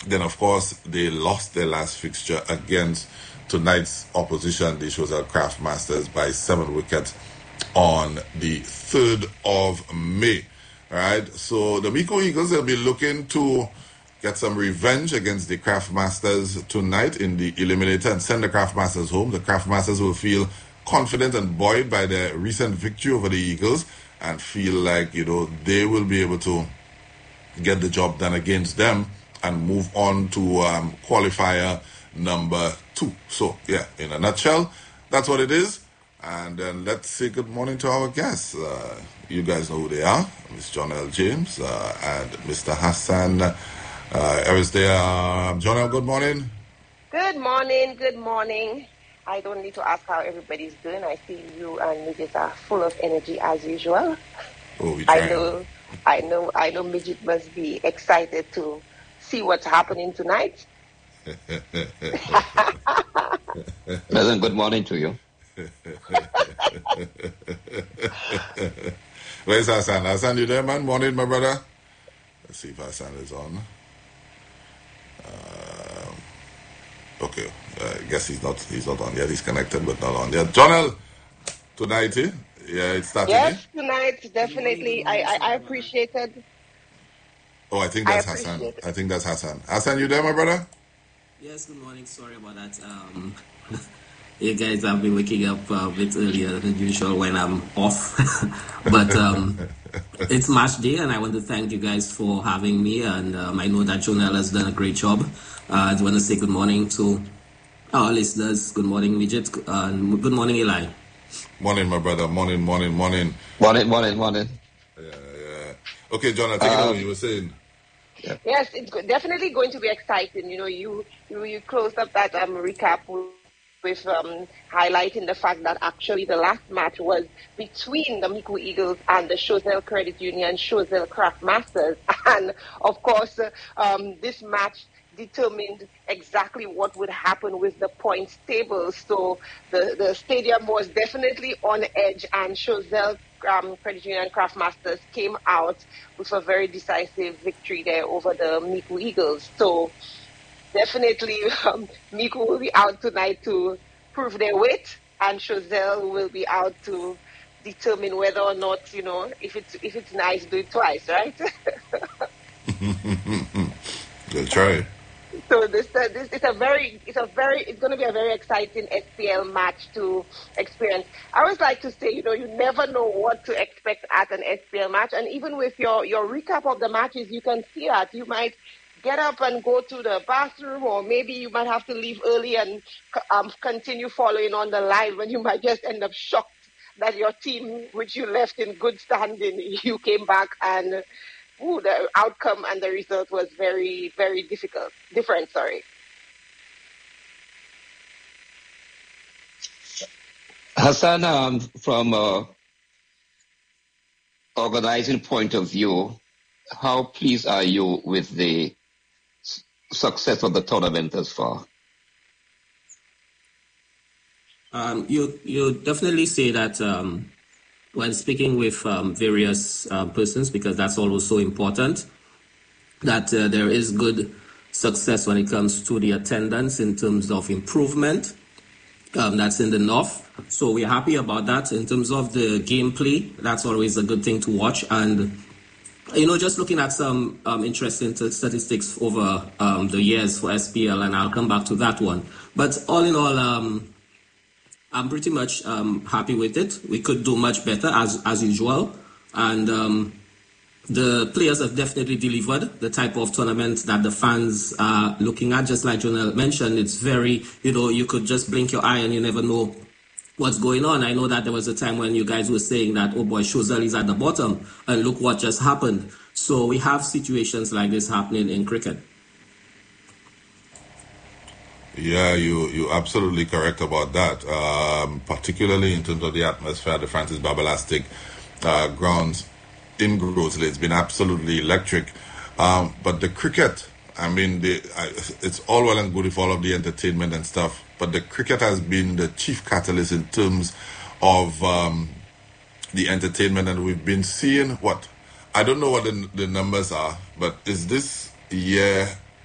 Then, of course, they lost their last fixture against tonight's opposition, the Choiseul Craft Masters, by 7 wickets on the 3rd of May. All right, so the Miko Eagles will be looking to get some revenge against the Craft Masters tonight in the eliminator and send the Craft Masters home. The Craft Masters will feel confident and buoyed by their recent victory over the Eagles and feel like, they will be able to get the job done against them and move on to qualifier number 2. So, yeah, in a nutshell, that's what it is. And then let's say good morning to our guests. You guys know who they are. Ms. John L. James and Mr. Hassan John L., good morning. Good morning. I don't need to ask how everybody's doing. I see you and Midget are full of energy as usual. Oh, I know Midget must be excited to see what's happening tonight. Pleasant good morning to you. Where's Hassan? Hassan, you there, man? Morning, my brother. Let's see if Hassan is on. Okay, I guess he's not on yet. He's connected, but not on yet. John L., tonight, yeah, it's starting. Yes, tonight, definitely. I appreciated. Oh, I think that's Hassan. I think that's Hassan. Hassan, you there, my brother? Yes, good morning. Sorry about that. You guys have been waking up a bit earlier than usual when I'm off. But it's match day, and I want to thank you guys for having me. And I know that Jonelle has done a great job. I want to say good morning to our listeners. Good morning, Midget. Good morning, Eli. Morning, my brother. Morning. Morning. Yeah. Okay, John, I think you know what you were saying. Yeah. Yes, it's definitely going to be exciting. You closed up that recap with highlighting the fact that actually the last match was between the Mico Eagles and the Choiseul Credit Union, Choiseul Craft Masters. And, of course, this match determined exactly what would happen with the points table. So the stadium was definitely on edge, and Choiseul Credit Union Craft Masters came out with a very decisive victory there over the Mico Eagles. So definitely, Mico will be out tonight to prove their weight, and Choiseul will be out to determine whether or not, if it's nice, do it twice, right? Good try. So it's going to be a very exciting SPL match to experience. I always like to say, you never know what to expect at an SPL match, and even with your recap of the matches, you can see that you might get up and go to the bathroom, or maybe you might have to leave early and continue following on the line when you might just end up shocked that your team, which you left in good standing, you came back and the outcome and the result was very, very different. Hassan, from an organizing point of view, how pleased are you with the success of the tournament thus far? You definitely say that when speaking with various persons, because that's also important, that there is good success when it comes to the attendance in terms of improvement. That's in the north. So we're happy about that. In terms of the gameplay, that's always a good thing to watch. And, just looking at some interesting statistics over the years for SPL, and I'll come back to that one. But all in all, I'm pretty much happy with it. We could do much better as usual. And the players have definitely delivered the type of tournament that the fans are looking at. Just like Jonelle mentioned, it's very, you could just blink your eye and you never know what's going on. I know that there was a time when you guys were saying that, oh boy, Choiseul is at the bottom, and look what just happened. So we have situations like this happening in cricket. Yeah, you're absolutely correct about that. Particularly in terms of the atmosphere at the Francis Babalastic grounds in Groseley, it's been absolutely electric. But the cricket, it's all well and good with all of the entertainment and stuff, but the cricket has been the chief catalyst in terms of the entertainment, and we've been seeing I don't know what the numbers are, but is this year